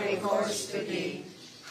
recourse to thee.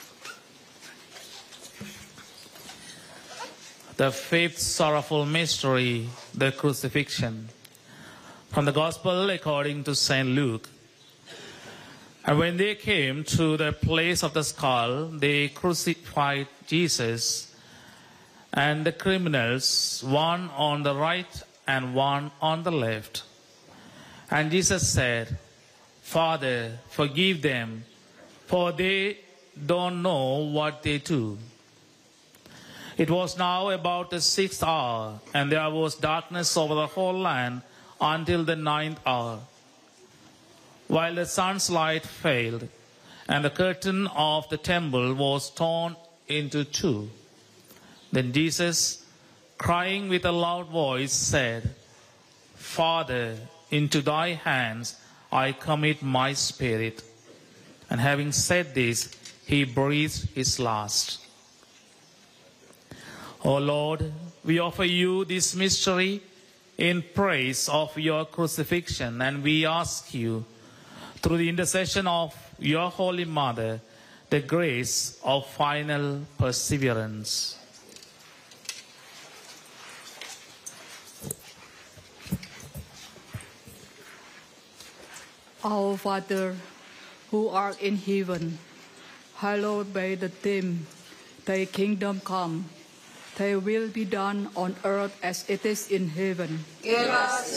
The fifth sorrowful mystery, the crucifixion. From the Gospel according to St. Luke. And when they came to the place of the skull, they crucified Jesus and the criminals, one on the right and one on the left. And Jesus said, Father, forgive them, for they don't know what they do. It was now about the 6th hour, and there was darkness over the whole land until the 9th hour, while the sun's light failed, and the curtain of the temple was torn into two. Then Jesus, crying with a loud voice, said, Father, into thy hands I commit my spirit. And having said this, he breathed his last. O Lord, we offer you this mystery in praise of your crucifixion, and we ask you, through the intercession of your Holy Mother, the grace of final perseverance. Our Father, who art in heaven, hallowed be thy name. Thy kingdom come. Thy will be done on earth as it is in heaven. Give us